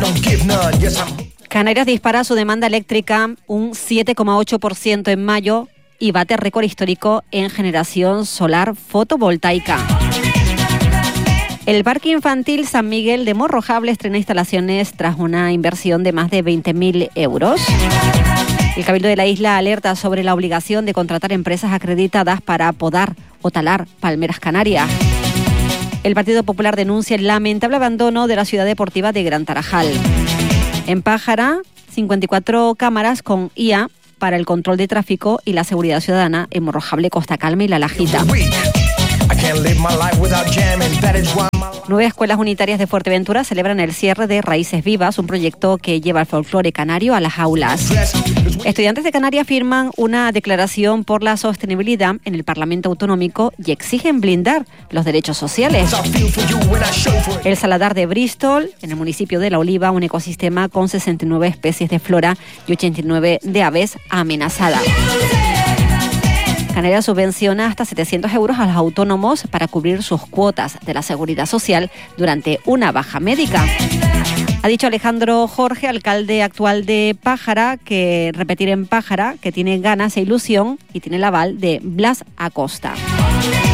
Canarias dispara su demanda eléctrica un 7,8% en mayo y bate récord histórico en generación solar fotovoltaica. El Parque Infantil San Miguel de Morrojable estrena instalaciones tras una inversión de más de 20.000 euros. El Cabildo de la isla alerta sobre la obligación de contratar empresas acreditadas para podar o talar palmeras canarias. El Partido Popular denuncia el lamentable abandono de la ciudad deportiva de Gran Tarajal. En Pájara, 54 cámaras con IA para el control de tráfico y la seguridad ciudadana en Morrojable, Costa Calma y La Lajita. 9 escuelas unitarias de Fuerteventura celebran el cierre de Raíces Vivas, un proyecto que lleva el folclore canario a las aulas. Estudiantes de Canarias firman una declaración por la sostenibilidad en el Parlamento Autonómico y exigen blindar los derechos sociales. El Saladar de Bristol, en el municipio de La Oliva, un ecosistema con 69 especies de flora y 89 de aves amenazadas. Canarias subvenciona hasta 700 euros a los autónomos para cubrir sus cuotas de la Seguridad Social durante una baja médica. Ha dicho Alejandro Jorge, alcalde actual de Pájara, que repetir en Pájara, que tiene ganas e ilusión y tiene el aval de Blas Acosta.